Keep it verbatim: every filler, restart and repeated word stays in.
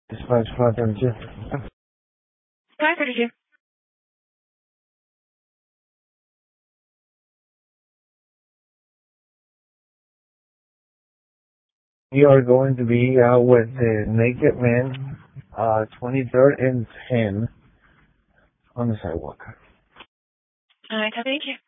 Dispatch five thirty-two. five thirty-two. We are going to be out with the Naked Man, uh, twenty-third and ten on the sidewalk. All right, thank you.